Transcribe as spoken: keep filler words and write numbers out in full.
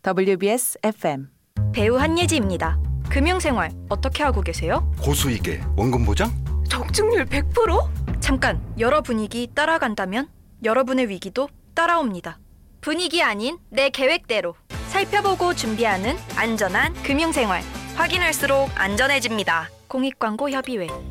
더블유비에스 에프엠. 배우 한예지입니다. 금융생활 어떻게 하고 계세요? 고수익에 원금 보장? 적중률 백 퍼센트? 잠깐, 여러 분위기 따라간다면 여러분의 위기도 따라옵니다. 분위기 아닌 내 계획대로 살펴보고 준비하는 안전한 금융생활. 확인할수록 안전해집니다. 공익광고협의회.